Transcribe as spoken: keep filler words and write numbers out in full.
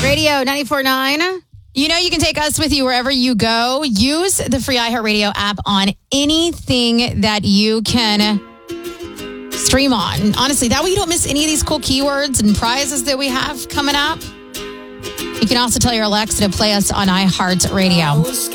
Radio ninety-four point nine. You know you can take us with you wherever you go. Use the free iHeartRadio app on anything that you can stream on. Honestly, that way you don't miss any of these cool keywords and prizes that we have coming up. You can also tell your Alexa to play us on iHeartRadio.